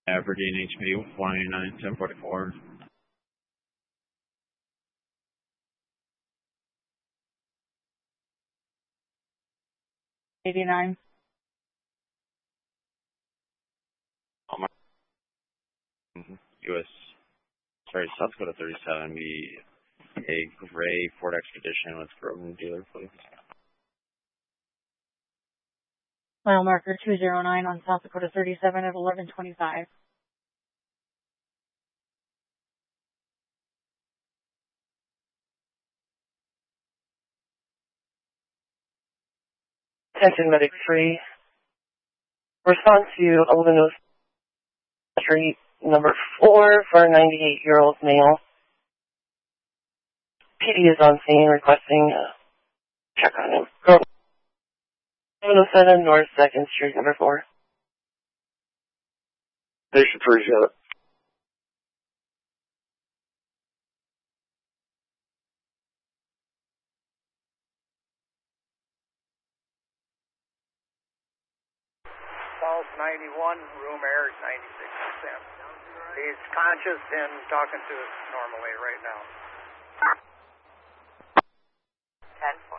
Aberdeen HME 189 1044. $89. South Dakota 37, be a gray Ford Expedition with Grogan dealer, please. Mile marker 209 on South Dakota 37 at 1125. Attention Medic 3. Response to Olivino Street number 4 for a 98-year-old male. PD is on scene requesting check on him. 707 North 2nd Street number 4. Station 37. Pulse 91, room air 96%. He's conscious and talking to us normally right now. 10-4.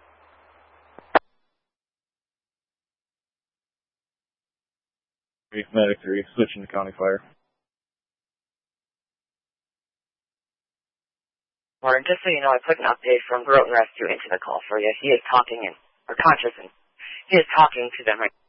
Medic 3, switching to County Fire. Warren, just so you know, I put an update from Groton Rescue into the call for you. He is talking or conscious, and he is talking to them right